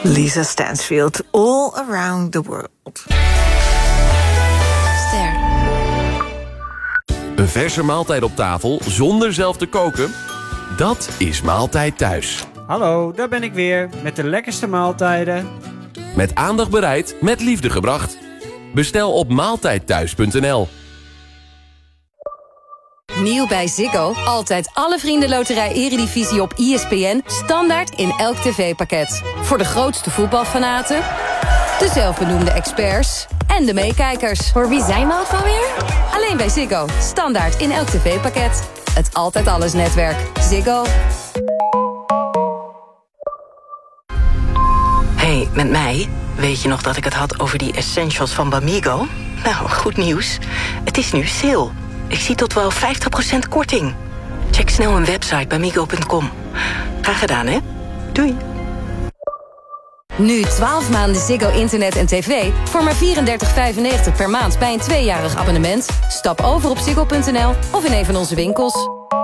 Lisa Stansfield, All Around the World. Ster. Een verse maaltijd op tafel zonder zelf te koken? Dat is Maaltijd Thuis. Hallo, daar ben ik weer met de lekkerste maaltijden. Met aandacht bereid, met liefde gebracht. Bestel op maaltijdthuis.nl. Nieuw bij Ziggo. Altijd alle Vriendenloterij Eredivisie op ESPN. Standaard in elk tv-pakket. Voor de grootste voetbalfanaten, de zelfbenoemde experts en de meekijkers. Voor wie zijn we ook alweer? Alleen bij Ziggo. Standaard in elk tv-pakket. Het Altijd Alles netwerk. Ziggo. Hey, met mij? Weet je nog dat ik het had over die essentials van Bamigo? Nou, goed nieuws. Het is nu sale. Ik zie tot wel 50% korting. Check snel een website bamigo.com. Graag gedaan, hè? Doei. Nu 12 maanden Ziggo internet en tv voor maar $34,95 per maand bij een 2-jarig abonnement. Stap over op ziggo.nl of in een van onze winkels.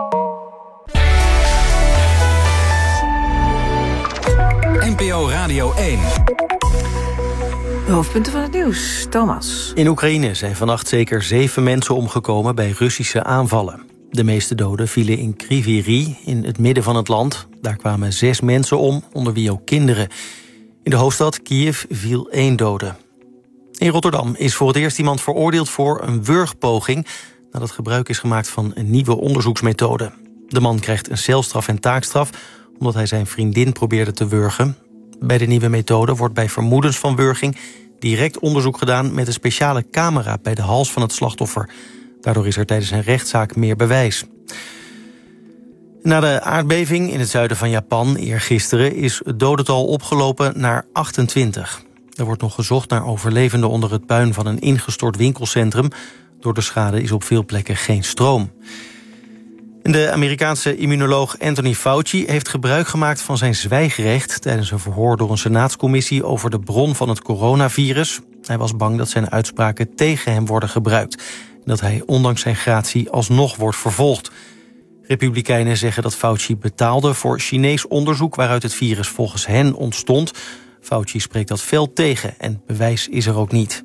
NPO Radio 1. De hoofdpunten van het nieuws, Thomas. In Oekraïne zijn vannacht zeker 7 mensen omgekomen bij Russische aanvallen. De meeste doden vielen in Kryvyi Rih, in het midden van het land. Daar kwamen 6 mensen om, onder wie ook kinderen. In de hoofdstad Kiev viel 1 dode. In Rotterdam is voor het eerst iemand veroordeeld voor een wurgpoging, nadat gebruik is gemaakt van een nieuwe onderzoeksmethode. De man krijgt een celstraf en taakstraf omdat hij zijn vriendin probeerde te wurgen. Bij de nieuwe methode wordt bij vermoedens van wurging direct onderzoek gedaan met een speciale camera bij de hals van het slachtoffer. Daardoor is er tijdens een rechtszaak meer bewijs. Na de aardbeving in het zuiden van Japan eergisteren is het dodental opgelopen naar 28. Er wordt nog gezocht naar overlevenden onder het puin van een ingestort winkelcentrum. Door de schade is op veel plekken geen stroom. De Amerikaanse immunoloog Anthony Fauci heeft gebruik gemaakt van zijn zwijgrecht tijdens een verhoor door een senaatscommissie over de bron van het coronavirus. Hij was bang dat zijn uitspraken tegen hem worden gebruikt en dat hij ondanks zijn gratie alsnog wordt vervolgd. Republikeinen zeggen dat Fauci betaalde voor Chinees onderzoek waaruit het virus volgens hen ontstond. Fauci spreekt dat fel tegen en bewijs is er ook niet.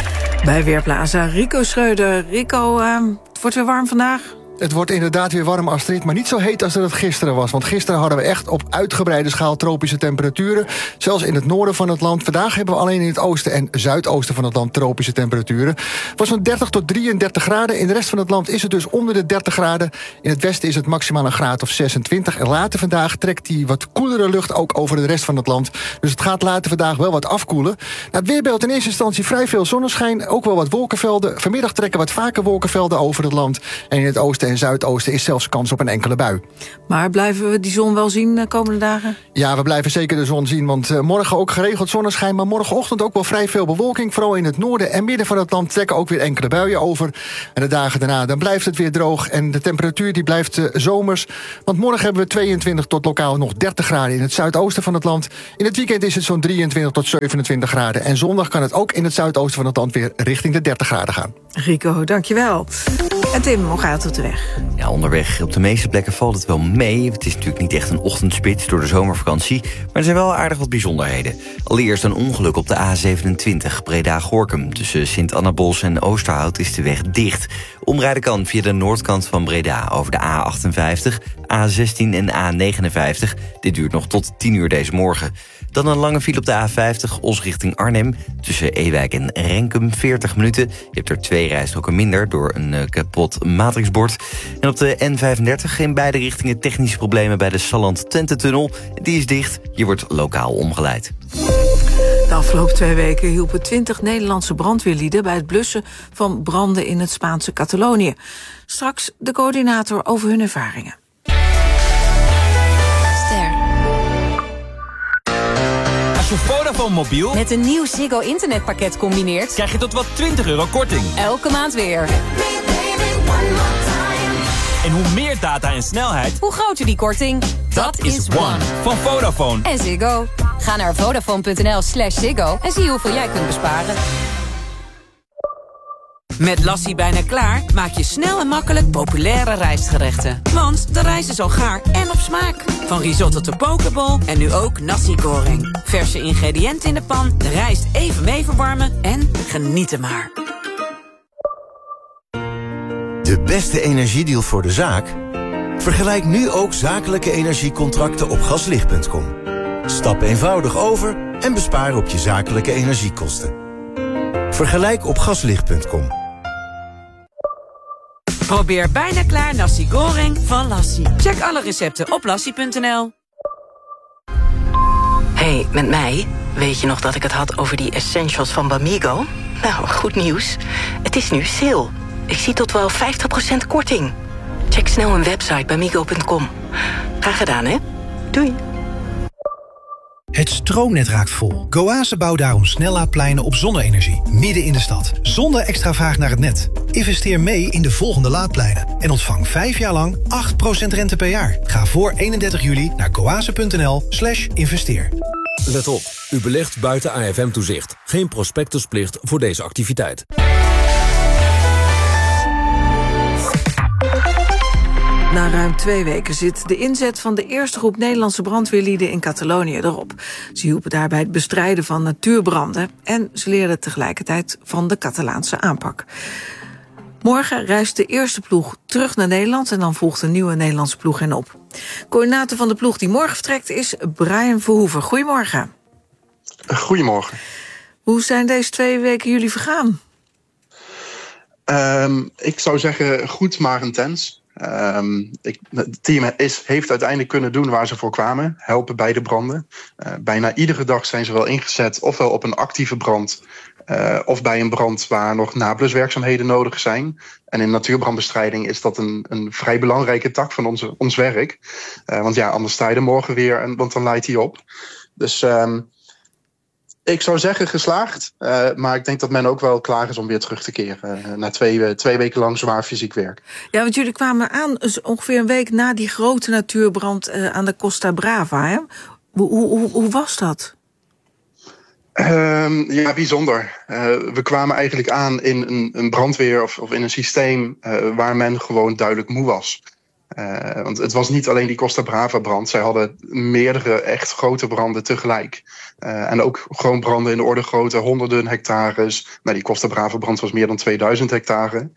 Bij Weerplaza Rico Schreuder. Rico, het wordt weer warm vandaag. Het wordt inderdaad weer warm, Astrid, maar niet zo heet als dat het gisteren was. Want gisteren hadden we echt op uitgebreide schaal tropische temperaturen. Zelfs in het noorden van het land. Vandaag hebben we alleen in het oosten en zuidoosten van het land tropische temperaturen. Het was van 30 tot 33 graden. In de rest van het land is het dus onder de 30 graden. In het westen is het maximaal een graad of 26. En later vandaag trekt die wat koelere lucht ook over de rest van het land. Dus het gaat later vandaag wel wat afkoelen. Nou, het weerbeeld in eerste instantie vrij veel zonneschijn. Ook wel wat wolkenvelden. Vanmiddag trekken wat vaker wolkenvelden over het land. En in het oosten en zuidoosten is zelfs kans op een enkele bui. Maar blijven we die zon wel zien de komende dagen? Ja, we blijven zeker de zon zien, want morgen ook geregeld zonneschijn, maar morgenochtend ook wel vrij veel bewolking. Vooral in het noorden en midden van het land trekken ook weer enkele buien over. En de dagen daarna, dan blijft het weer droog en de temperatuur die blijft zomers. Want morgen hebben we 22 tot lokaal nog 30 graden in het zuidoosten van het land. In het weekend is het zo'n 23 tot 27 graden. En zondag kan het ook in het zuidoosten van het land weer richting de 30 graden gaan. Rico, dankjewel. En Tim, hoe gaat het op de weg? Ja, onderweg op de meeste plekken valt het wel mee. Het is natuurlijk niet echt een ochtendspits door de zomervakantie, maar er zijn wel aardig wat bijzonderheden. Allereerst een ongeluk op de A27 Breda-Gorinchem. Tussen Sint-Annabos en Oosterhout is de weg dicht. Omrijden kan via de noordkant van Breda over de A58, A16 en A59. Dit duurt nog tot 10 uur deze morgen. Dan een lange file op de A50, Os richting Arnhem. Tussen Ewijk en Renkum, 40 minuten. Je hebt er 2 rijstroken minder door een kapot matrixbord. En op de N35 in beide richtingen technische problemen bij de Salland-Twente-tunnel. Die is dicht, je wordt lokaal omgeleid. De afgelopen 2 weken hielpen 20 Nederlandse brandweerlieden bij het blussen van branden in het Spaanse Catalonië. Straks de coördinator over hun ervaringen. Als je Vodafone mobiel Met een nieuw Ziggo internetpakket combineert, krijg je tot wel €20 korting. elke maand weer. En hoe meer data en snelheid, Hoe groter die korting, dat is One. van Vodafone. En Ziggo. Ga naar Vodafone.nl/Ziggo en zie hoeveel jij kunt besparen. Met Lassie bijna klaar maak je snel en makkelijk populaire rijstgerechten. Want de rijst is al gaar en op smaak. Van risotto tot pokeball en nu ook nasi goreng. Verse ingrediënten in de pan, de rijst even mee verwarmen en genieten maar. De beste energiedeal voor de zaak? Vergelijk nu ook zakelijke energiecontracten op gaslicht.com. Stap eenvoudig over en bespaar op je zakelijke energiekosten. Vergelijk op gaslicht.com. Probeer bijna klaar nasi goreng van Lassie. Check alle recepten op lassie.nl. Hey, met mij. Weet je nog dat ik het had over die essentials van Bamigo? Nou, goed nieuws. Het is nu sale. Ik zie tot wel 50% korting. Check snel een website bamigo.com. Graag gedaan, hè? Doei. Het stroomnet raakt vol. Goase bouwt daarom snellaadpleinen op zonne-energie, midden in de stad. Zonder extra vraag naar het net. Investeer mee in de volgende laadpleinen. En ontvang 5 jaar lang 8% rente per jaar. Ga voor 31 juli naar goase.nl/investeer. Let op, u belegt buiten AFM-toezicht. Geen prospectusplicht voor deze activiteit. Na ruim 2 weken zit de inzet van de eerste groep Nederlandse brandweerlieden in Catalonië erop. Ze hielpen daarbij het bestrijden van natuurbranden en ze leerden tegelijkertijd van de Catalaanse aanpak. Morgen reist de eerste ploeg terug naar Nederland en dan volgt een nieuwe Nederlandse ploeg hen op. Coördinator van de ploeg die morgen vertrekt is Brian Verhoeven. Goedemorgen. Goedemorgen. Hoe zijn deze 2 weken jullie vergaan? Ik zou zeggen goed, maar intens. Het team heeft uiteindelijk kunnen doen waar ze voor kwamen. Helpen bij de branden. Bijna iedere dag zijn ze wel ingezet, ofwel op een actieve brand, of bij een brand waar nog nabluswerkzaamheden nodig zijn. En in natuurbrandbestrijding is dat een vrij belangrijke tak van ons werk. Want ja, anders sta je er morgen weer, want dan leidt hij op. Dus ik zou zeggen geslaagd, maar ik denk dat men ook wel klaar is om weer terug te keren. Na 2 weken lang zwaar fysiek werk. Ja, want jullie kwamen aan ongeveer een week na die grote natuurbrand aan de Costa Brava. Hè? Hoe was dat? Ja, bijzonder. We kwamen eigenlijk aan in een brandweer of in een systeem waar men gewoon duidelijk moe was. Want het was niet alleen die Costa Brava brand. Zij hadden meerdere echt grote branden tegelijk. En ook gewoon branden in de orde grootte, honderden hectares. Maar die Costa Brava brand was meer dan 2000 hectare.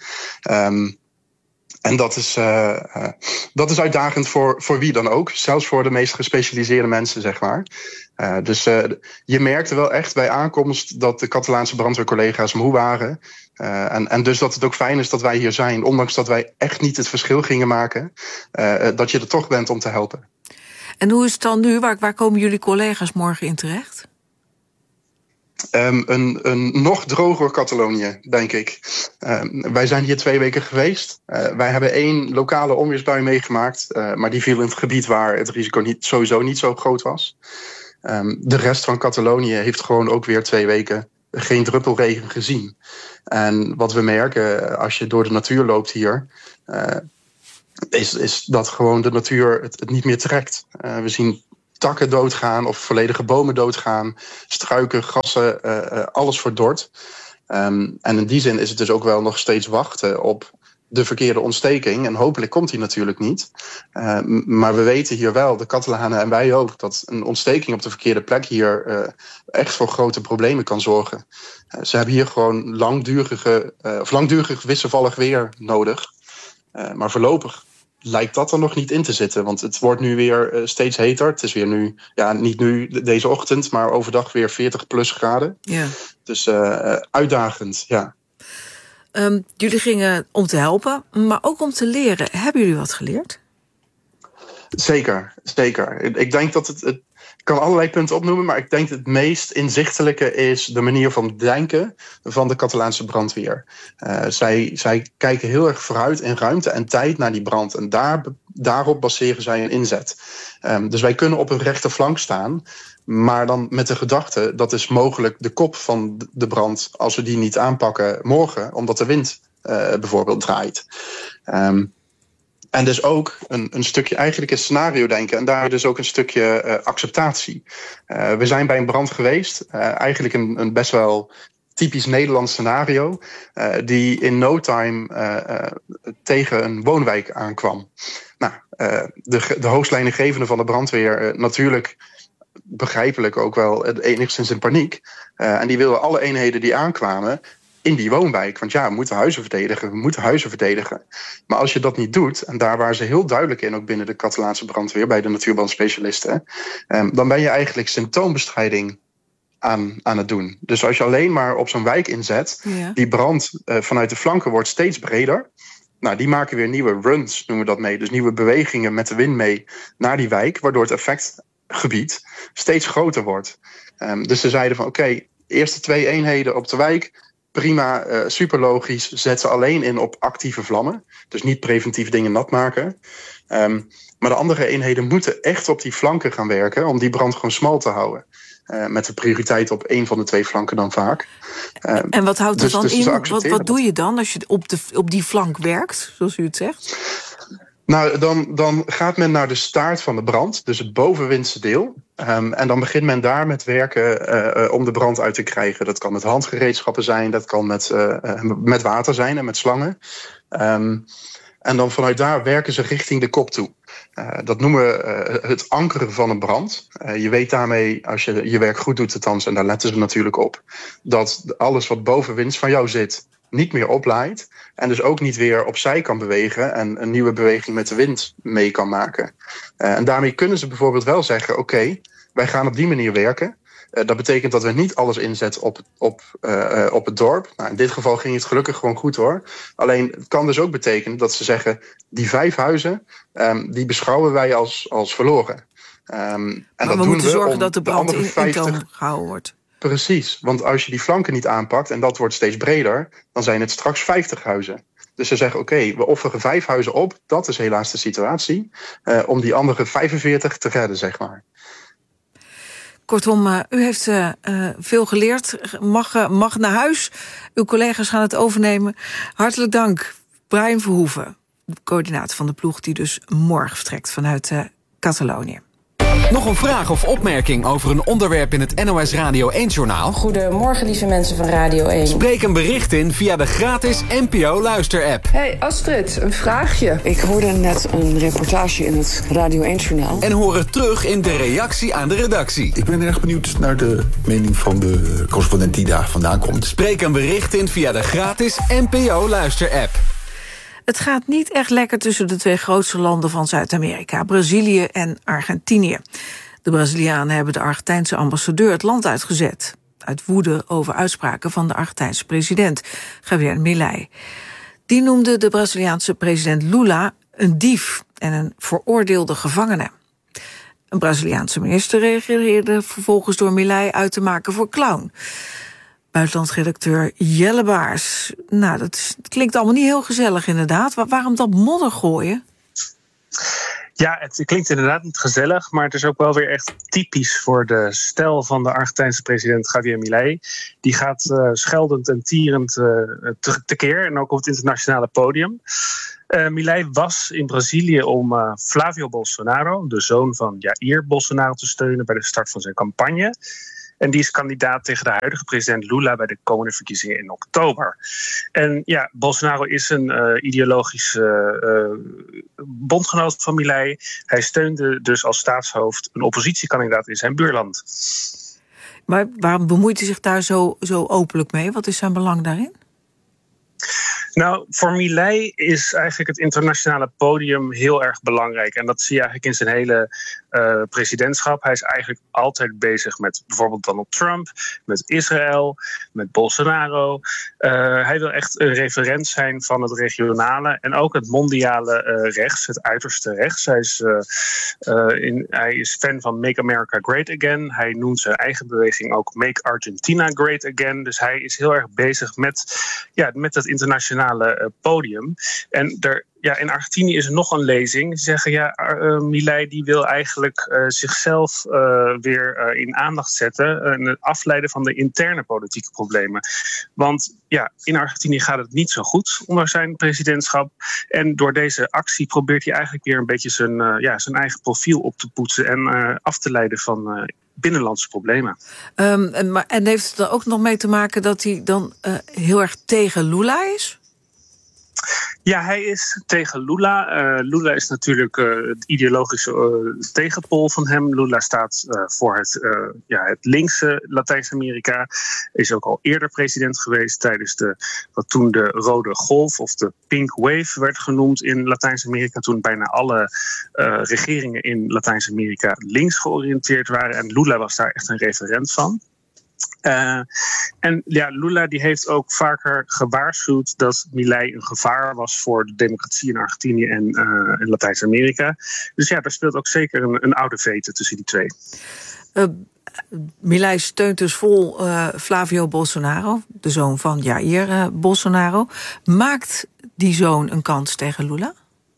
En dat is uitdagend voor wie dan ook. Zelfs voor de meest gespecialiseerde mensen, zeg maar. Dus je merkte wel echt bij aankomst dat de Catalaanse brandweercollega's moe waren. En dus dat het ook fijn is dat wij hier zijn. Ondanks dat wij echt niet het verschil gingen maken. Dat je er toch bent om te helpen. En hoe is het dan nu? Waar komen jullie collega's morgen in terecht? Een nog droger Catalonië, denk ik. Wij zijn hier 2 weken geweest. Wij hebben 1 lokale onweersbui meegemaakt. Maar die viel in het gebied waar het risico sowieso niet zo groot was. De rest van Catalonië heeft gewoon ook weer 2 weken geen druppelregen gezien. En wat we merken als je door de natuur loopt hier, is dat gewoon de natuur het niet meer trekt. We zien takken doodgaan of volledige bomen doodgaan, struiken, grassen, alles verdort. En in die zin is het dus ook wel nog steeds wachten op de verkeerde ontsteking. En hopelijk komt die natuurlijk niet. Maar we weten hier wel, de Catalanen en wij ook, dat een ontsteking op de verkeerde plek hier echt voor grote problemen kan zorgen. Ze hebben hier gewoon langdurig wisselvallig weer nodig. Maar voorlopig lijkt dat er nog niet in te zitten. Want het wordt nu weer steeds heter. Het is weer nu, ja, niet nu deze ochtend, maar overdag weer 40 plus graden. Ja. Dus uitdagend, ja. Jullie gingen om te helpen, maar ook om te leren. Hebben jullie wat geleerd? Zeker. Ik denk dat het kan allerlei punten opnoemen, maar ik denk het meest inzichtelijke is de manier van denken van de Catalaanse brandweer. Zij kijken heel erg vooruit in ruimte en tijd naar die brand. En daarop baseren zij een inzet. Dus wij kunnen op een rechte flank staan, maar dan met de gedachte, dat is mogelijk de kop van de brand als we die niet aanpakken morgen, omdat de wind bijvoorbeeld draait. En dus ook een stukje eigenlijk een scenario denken. En daar dus ook een stukje acceptatie. We zijn bij een brand geweest. Eigenlijk een best wel typisch Nederlands scenario, die in no time tegen een woonwijk aankwam. Nou, de hoogstleidinggevende van de brandweer natuurlijk begrijpelijk ook wel enigszins in paniek. En die wilden alle eenheden die aankwamen in die woonwijk. Want ja, we moeten huizen verdedigen. Maar als je dat niet doet, en daar waren ze heel duidelijk in, ook binnen de Catalaanse brandweer, bij de natuurbrandspecialisten, dan ben je eigenlijk symptoombestrijding aan het doen. Dus als je alleen maar op zo'n wijk inzet, die brand vanuit de flanken wordt steeds breder. Nou, die maken weer nieuwe runs, noemen we dat mee. Dus nieuwe bewegingen met de wind mee naar die wijk, waardoor het effectgebied steeds groter wordt. Dus ze zeiden van oké, eerste 2 eenheden op de wijk, prima, super logisch. Zet ze alleen in op actieve vlammen. Dus niet preventief dingen nat maken. Maar de andere eenheden moeten echt op die flanken gaan werken om die brand gewoon smal te houden. Met de prioriteit op 1 van de 2 flanken dan vaak. En wat houdt dat dan in? Wat doe je dan als je op die flank werkt, zoals u het zegt? Nou, dan gaat men naar de staart van de brand, dus het bovenwindse deel. En dan begint men daar met werken om de brand uit te krijgen. Dat kan met handgereedschappen zijn, dat kan met water zijn en met slangen. En dan vanuit daar werken ze richting de kop toe. Dat noemen we het ankeren van een brand. Je weet daarmee, als je je werk goed doet, althans, en daar letten ze natuurlijk op, dat alles wat bovenwinds van jou zit niet meer oplaait. En dus ook niet weer opzij kan bewegen en een nieuwe beweging met de wind mee kan maken. En daarmee kunnen ze bijvoorbeeld wel zeggen, oké, wij gaan op die manier werken. Dat betekent dat we niet alles inzetten op het dorp. Nou, in dit geval ging het gelukkig gewoon goed hoor. Alleen het kan dus ook betekenen dat ze zeggen, die 5 huizen, die beschouwen wij als verloren. En maar dat we moeten zorgen dat de brand in toom gehouden wordt. Precies, want als je die flanken niet aanpakt en dat wordt steeds breder, dan zijn het straks 50 huizen. Dus ze zeggen, oké, we offeren 5 huizen op. Dat is helaas de situatie. Om die andere 45 te redden, zeg maar. Kortom, u heeft veel geleerd. Mag naar huis. Uw collega's gaan het overnemen. Hartelijk dank, Brian Verhoeven, coördinator van de ploeg die dus morgen vertrekt vanuit Catalonië. Nog een vraag of opmerking over een onderwerp in het NOS Radio 1-journaal? Goedemorgen, lieve mensen van Radio 1. Spreek een bericht in via de gratis NPO Luister-app. Hey Astrid, een vraagje. Ik hoorde net een reportage in het Radio 1-journaal. En hoor het terug in de reactie aan de redactie. Ik ben erg benieuwd naar de mening van de correspondent die daar vandaan komt. Spreek een bericht in via de gratis NPO Luister-app. Het gaat niet echt lekker tussen de 2 grootste landen van Zuid-Amerika, Brazilië en Argentinië. De Brazilianen hebben de Argentijnse ambassadeur het land uitgezet, uit woede over uitspraken van de Argentijnse president, Javier Milei. Die noemde de Braziliaanse president Lula een dief en een veroordeelde gevangene. Een Braziliaanse minister reageerde vervolgens door Milei uit te maken voor clown. Buitenlandredacteur Jelle Baars. Nou, dat klinkt allemaal niet heel gezellig inderdaad. Waarom dat modder gooien? Ja, het klinkt inderdaad niet gezellig, maar het is ook wel weer echt typisch voor de stijl van de Argentijnse president Javier Milei. Die gaat scheldend en tierend tekeer en ook op het internationale podium. Milei was in Brazilië om Flávio Bolsonaro, de zoon van Jair Bolsonaro, te steunen bij de start van zijn campagne. En die is kandidaat tegen de huidige president Lula bij de komende verkiezingen in oktober. En ja, Bolsonaro is een ideologische bondgenoot van Milei. Hij steunde dus als staatshoofd een oppositiekandidaat in zijn buurland. Maar waarom bemoeit hij zich daar zo openlijk mee? Wat is zijn belang daarin? Nou, voor Milei is eigenlijk het internationale podium heel erg belangrijk. En dat zie je eigenlijk in zijn hele presidentschap. Hij is eigenlijk altijd bezig met bijvoorbeeld Donald Trump, met Israël, met Bolsonaro. Hij wil echt een referent zijn van het regionale en ook het mondiale rechts, het uiterste rechts. Hij is fan van Make America Great Again. Hij noemt zijn eigen beweging ook Make Argentina Great Again. Dus hij is heel erg bezig met het internationale podium. En in Argentinië is er nog een lezing. Ze zeggen, Milei die wil eigenlijk zichzelf weer in aandacht zetten en afleiden van de interne politieke problemen. Want in Argentinië gaat het niet zo goed onder zijn presidentschap. En door deze actie probeert hij eigenlijk weer een beetje zijn eigen profiel op te poetsen en af te leiden van binnenlandse problemen. En heeft het er ook nog mee te maken dat hij dan heel erg tegen Lula is? Ja, hij is tegen Lula. Lula is natuurlijk het ideologische tegenpool van hem. Lula staat voor het linkse Latijns-Amerika. Is ook al eerder president geweest tijdens wat toen de Rode Golf of de Pink Wave werd genoemd in Latijns-Amerika. Toen bijna alle regeringen in Latijns-Amerika links georiënteerd waren. En Lula was daar echt een referent van. Lula die heeft ook vaker gewaarschuwd dat Milei een gevaar was voor de democratie in Argentinië en in Latijns-Amerika. Dus ja, daar speelt ook zeker een oude vete tussen die twee. Milei steunt dus vol Flavio Bolsonaro, de zoon van Jair Bolsonaro. Maakt die zoon een kans tegen Lula?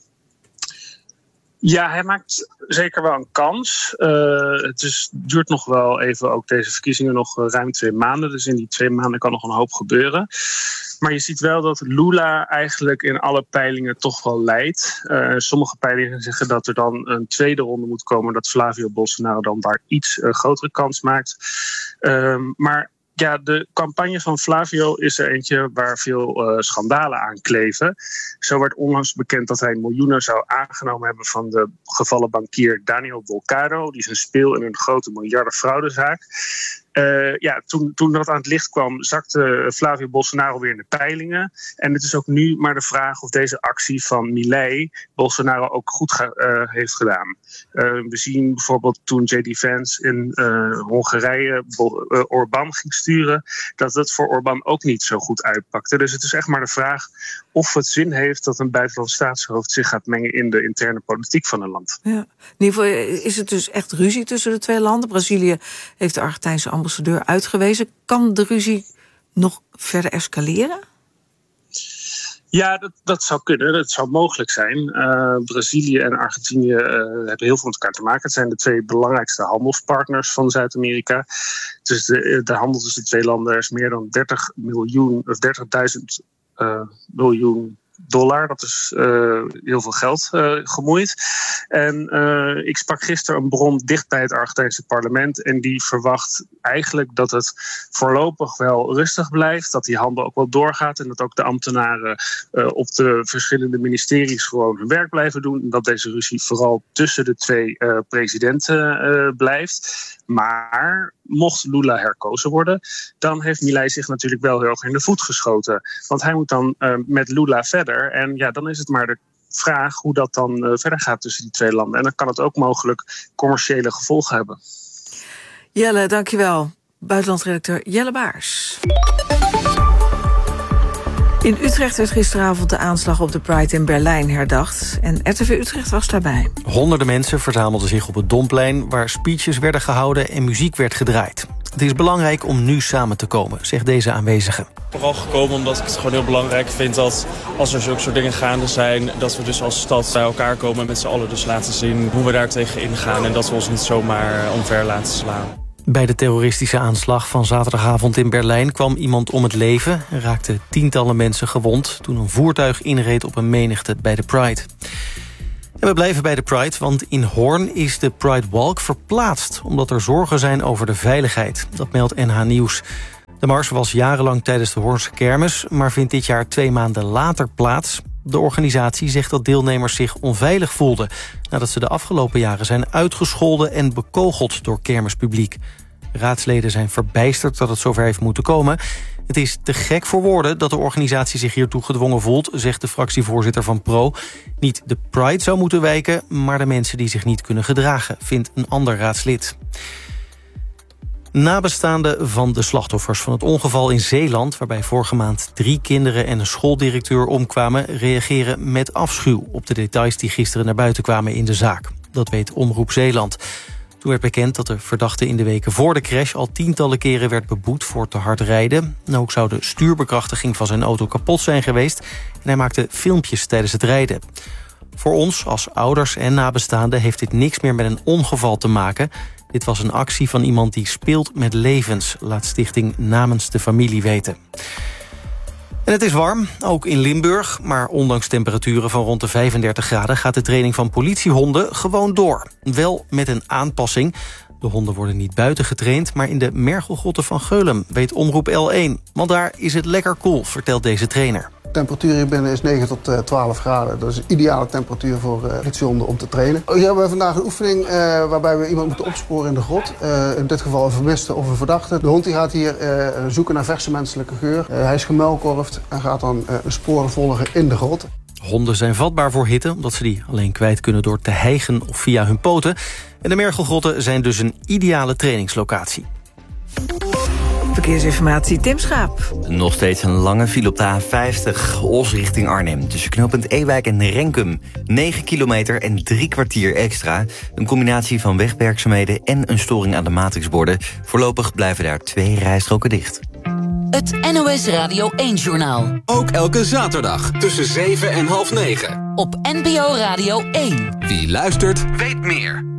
Ja, hij maakt zeker wel een kans. Het duurt nog wel even, ook deze verkiezingen, nog ruim 2 maanden. Dus in die 2 maanden kan nog een hoop gebeuren. Maar je ziet wel dat Lula eigenlijk in alle peilingen toch wel leidt. Sommige peilingen zeggen dat er dan een tweede ronde moet komen, dat Flavio Bolsonaro dan daar iets grotere kans maakt. Maar ja, de campagne van Flavio is er eentje waar veel schandalen aan kleven. Zo werd onlangs bekend dat hij miljoenen zou aangenomen hebben van de gevallen bankier Daniel Volcaro. Die is een speel in een grote miljardenfraudezaak. Toen dat aan het licht kwam, zakte Flavio Bolsonaro weer in de peilingen. En het is ook nu maar de vraag of deze actie van Milei Bolsonaro ook goed heeft gedaan. We zien bijvoorbeeld toen J.D. Vance in Hongarije Orbán ging sturen, dat het voor Orbán ook niet zo goed uitpakte. Dus het is echt maar de vraag of het zin heeft dat een buitenlands staatshoofd zich gaat mengen in de interne politiek van een land. Ja. In ieder geval is het dus echt ruzie tussen de twee landen. Brazilië heeft de Argentijnse ambassadeur uitgewezen. Kan de ruzie nog verder escaleren? Ja, dat zou kunnen. Dat zou mogelijk zijn. Brazilië en Argentinië hebben heel veel met elkaar te maken. Het zijn de 2 belangrijkste handelspartners van Zuid-Amerika. Dus de handel tussen de 2 landen is meer dan 30.000 miljoen dollar. Dat is heel veel geld gemoeid. En ik sprak gisteren een bron dicht bij het Argentijnse parlement. En die verwacht eigenlijk dat het voorlopig wel rustig blijft. Dat die handel ook wel doorgaat. En dat ook de ambtenaren op de verschillende ministeries gewoon hun werk blijven doen. En dat deze ruzie vooral tussen de 2 presidenten blijft. Maar mocht Lula herkozen worden, dan heeft Milei zich natuurlijk wel heel erg in de voet geschoten. Want hij moet dan met Lula verder. En ja, dan is het maar de vraag hoe dat dan verder gaat tussen die 2 landen. En dan kan het ook mogelijk commerciële gevolgen hebben. Jelle, dankjewel. Buitenlandredacteur Jelle Baars. In Utrecht werd gisteravond de aanslag op de Pride in Berlijn herdacht. En RTV Utrecht was daarbij. Honderden mensen verzamelden zich op het Domplein, waar speeches werden gehouden en muziek werd gedraaid. Het is belangrijk om nu samen te komen, zegt deze aanwezige. Vooral gekomen omdat ik het gewoon heel belangrijk vind dat als er zulke soort dingen gaande zijn, dat we dus als stad bij elkaar komen en met z'n allen dus laten zien hoe we daar tegen ingaan en dat we ons niet zomaar omver laten slaan. Bij de terroristische aanslag van zaterdagavond in Berlijn kwam iemand om het leven en raakten tientallen mensen gewond toen een voertuig inreed op een menigte bij de Pride. En we blijven bij de Pride, want in Hoorn is de Pride Walk verplaatst, omdat er zorgen zijn over de veiligheid. Dat meldt NH Nieuws. De mars was jarenlang tijdens de Hoornse kermis, maar vindt dit jaar 2 maanden later plaats. De organisatie zegt dat deelnemers zich onveilig voelden, nadat ze de afgelopen jaren zijn uitgescholden en bekogeld door kermispubliek. Raadsleden zijn verbijsterd dat het zover heeft moeten komen. Het is te gek voor woorden dat de organisatie zich hiertoe gedwongen voelt, zegt de fractievoorzitter van Pro. Niet de Pride zou moeten wijken, maar de mensen die zich niet kunnen gedragen, vindt een ander raadslid. Nabestaanden van de slachtoffers van het ongeval in Zeeland, waarbij vorige maand 3 kinderen en een schooldirecteur omkwamen, reageren met afschuw op de details die gisteren naar buiten kwamen in de zaak. Dat weet Omroep Zeeland. Toen werd bekend dat de verdachte in de weken voor de crash al tientallen keren werd beboet voor te hard rijden. En ook zou de stuurbekrachtiging van zijn auto kapot zijn geweest en hij maakte filmpjes tijdens het rijden. Voor ons als ouders en nabestaanden heeft dit niks meer met een ongeval te maken. Dit was een actie van iemand die speelt met levens, laat Stichting Namens de Familie weten. En het is warm, ook in Limburg. Maar ondanks temperaturen van rond de 35 graden... gaat de training van politiehonden gewoon door. Wel met een aanpassing. De honden worden niet buiten getraind, maar in de mergelgrotten van Geulem, weet Omroep L1. Want daar is het lekker koel, vertelt deze trainer. De temperatuur hier binnen is 9 tot 12 graden. Dat is een ideale temperatuur voor politiehonden om te trainen. Hier hebben we vandaag een oefening waarbij we iemand moeten opsporen in de grot. In dit geval een vermiste of een verdachte. De hond die gaat hier zoeken naar verse menselijke geur. Hij is gemuilkorfd en gaat dan sporen volgen in de grot. Honden zijn vatbaar voor hitte, omdat ze die alleen kwijt kunnen door te hijgen of via hun poten. En de mergelgrotten zijn dus een ideale trainingslocatie. Verkeersinformatie, Tim Schaap. Nog steeds een lange file op de A50, Os richting Arnhem. Tussen knooppunt Ewijk en Renkum. 9 kilometer en 3 kwartier extra. Een combinatie van wegwerkzaamheden en een storing aan de matrixborden. Voorlopig blijven daar 2 rijstroken dicht. Het NOS Radio 1-journaal. Ook elke zaterdag tussen 7 en half 9. Op NPO Radio 1. Wie luistert, weet meer.